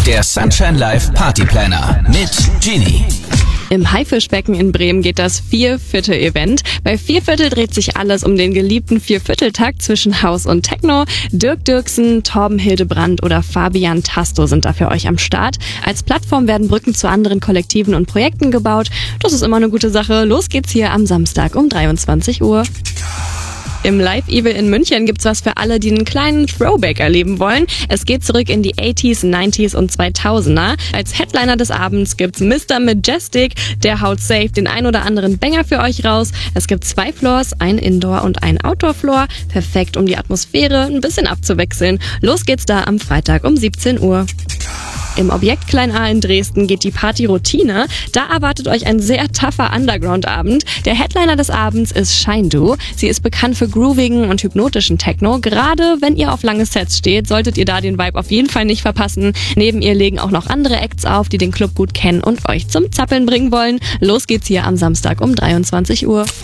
Der Sunshine Live Partyplanner mit Genie. Im Haifischbecken in Bremen geht das Vierviertel-Event. Bei Vierviertel dreht sich alles um den geliebten Viervierteltakt zwischen House und Techno. Dirk Dirksen, Torben Hildebrand oder Fabian Tasto sind da für euch am Start. Als Plattform werden Brücken zu anderen Kollektiven und Projekten gebaut. Das ist immer eine gute Sache. Los geht's hier am Samstag um 23 Uhr. Im Live Evil in München gibt's was für alle, die einen kleinen Throwback erleben wollen. Es geht zurück in die 80s, 90s und 2000er. Als Headliner des Abends gibt's Mr. Majestic. Der haut safe den ein oder anderen Banger für euch raus. Es gibt 2 Floors, ein Indoor- und ein Outdoor-Floor. Perfekt, um die Atmosphäre ein bisschen abzuwechseln. Los geht's da am Freitag um 17 Uhr. Im Objekt Klein A in Dresden geht die Party Routine. Da erwartet euch ein sehr tougher Underground-Abend. Der Headliner des Abends ist Shine-Do. Sie ist bekannt für groovigen und hypnotischen Techno. Gerade wenn ihr auf lange Sets steht, solltet ihr da den Vibe auf jeden Fall nicht verpassen. Neben ihr legen auch noch andere Acts auf, die den Club gut kennen und euch zum Zappeln bringen wollen. Los geht's hier am Samstag um 23 Uhr.